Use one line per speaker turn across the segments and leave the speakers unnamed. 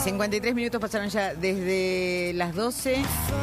53 minutos pasaron ya desde las 12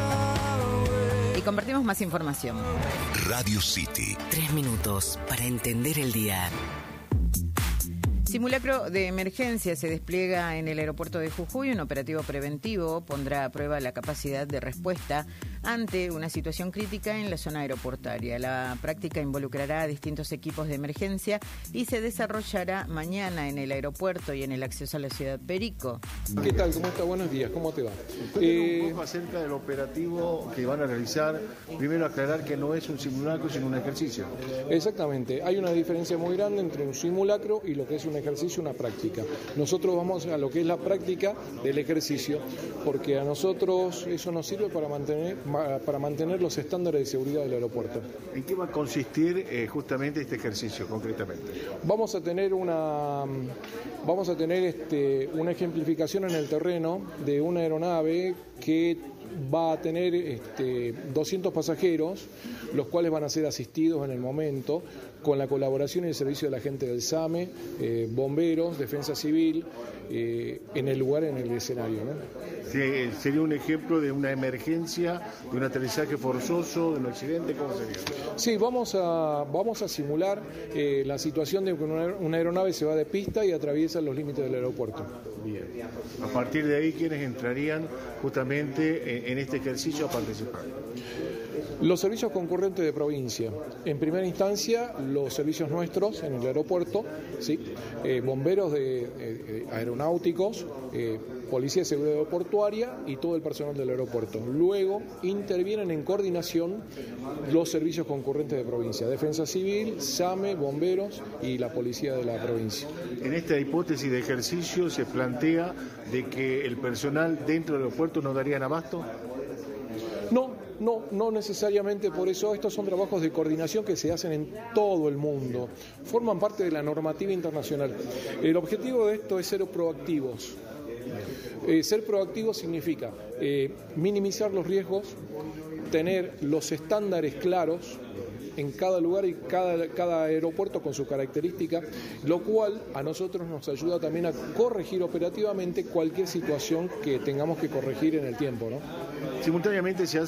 y compartimos más información.
Radio City.
3 minutos para entender el día.
Simulacro de emergencia se despliega en el aeropuerto de Jujuy. Un operativo preventivo pondrá a prueba la capacidad de respuesta ante una situación crítica en la zona aeroportuaria. La práctica involucrará a distintos equipos de emergencia y se desarrollará mañana en el aeropuerto y en el acceso a la ciudad Perico.
¿Qué tal? ¿Cómo está? Buenos días. ¿Cómo te va?
Cuéntanos un poco acerca del operativo que van a realizar. Primero aclarar que no es un simulacro, sino un ejercicio.
Exactamente. Hay una diferencia muy grande entre un simulacro y lo que es un ejercicio, una práctica. Nosotros vamos a lo que es la práctica del ejercicio, porque a nosotros eso nos sirve para mantener los estándares de seguridad del aeropuerto.
¿En qué va a consistir justamente este ejercicio, concretamente?
Vamos a tener una ejemplificación en el terreno de una aeronave que va a tener 200 pasajeros, los cuales van a ser asistidos en el momento con la colaboración y el servicio de la gente del SAME, bomberos, defensa civil, en el lugar, en el escenario, ¿no?
Sí, ¿sería un ejemplo de una emergencia, de un aterrizaje forzoso, de un accidente? ¿Cómo sería?
Sí, vamos a simular la situación de que una aeronave se va de pista y atraviesa los límites del aeropuerto.
Bien. A partir de ahí, ¿quiénes entrarían justamente en este ejercicio a participar?
Los servicios concurrentes de provincia. En primera instancia, los servicios nuestros en el aeropuerto, ¿sí? Bomberos aeronáuticos, Policía de Seguridad Aeroportuaria y todo el personal del aeropuerto. Luego intervienen en coordinación los servicios concurrentes de provincia, Defensa Civil, SAME, bomberos y la Policía de la provincia.
En esta hipótesis de ejercicio se plantea de que el personal dentro del aeropuerto no darían abasto.
No necesariamente por eso. Estos son trabajos de coordinación que se hacen en todo el mundo. Forman parte de la normativa internacional. El objetivo de esto es ser proactivos. Ser proactivos significa minimizar los riesgos, tener los estándares claros en cada lugar y cada aeropuerto con su característica, lo cual a nosotros nos ayuda también a corregir operativamente cualquier situación que tengamos que corregir en el tiempo, ¿no?
Simultáneamente se hace